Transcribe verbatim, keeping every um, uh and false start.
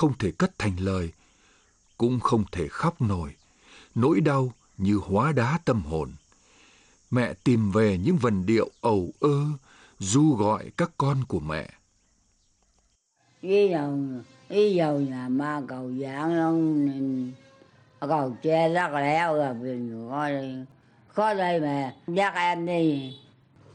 không thể cất thành lời, cũng không thể khóc nổi, nỗi đau như hóa đá tâm hồn. Mẹ tìm về những vần điệu ầu ơ, ru gọi các con của mẹ. Ý đầu, ý đầu nhà ma cầu giảng nó cầu che rất léo rồi, mình có đi, có đây mà dắt em đi